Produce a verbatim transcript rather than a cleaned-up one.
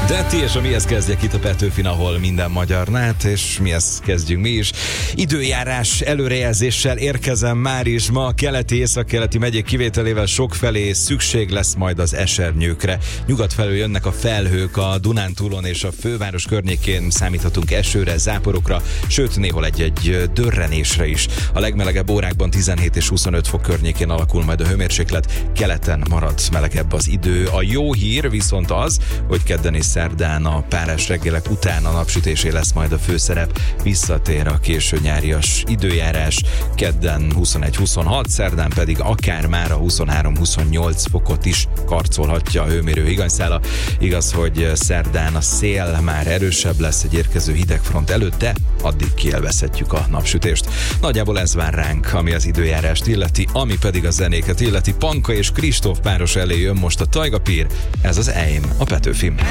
De ti és a mihez kezdjek itt a Petőfin, ahol minden magyarnát, és mihez kezdjünk mi is. Időjárás előrejelzéssel érkezem már is. Ma a keleti, északkeleti megyék kivételével sokfelé szükség lesz majd az esernyőkre. Nyugat felől jönnek a felhők, a Dunántúlon és a főváros környékén számíthatunk esőre, záporokra, sőt néhol egy-egy dörrenésre is. A legmelegebb órákban tizenhét és huszonöt fok környékén alakul majd a hőmérséklet, keleten marad melegebb az idő. A jó hír viszont az, hogy kedden és szerdán a párás reggelek után a napsütésé lesz majd a főszerep, visszatér a késő nyárias időjárás, kedden huszonegy huszonhat, szerdán pedig akár már a huszonhárom huszonnyolc fokot is karcolhatja a hőmérő higanyszála. Igaz, hogy szerdán a szél már erősebb lesz egy érkező hidegfront előtt, de addig kielvezhetjük a napsütést. Nagyjából ez vár ránk, ami az időjárást illeti, ami pedig a zenéket illeti. Panka és Kristóf páros elé jön most a Tajga Pír, ez az Eim a Petőfin.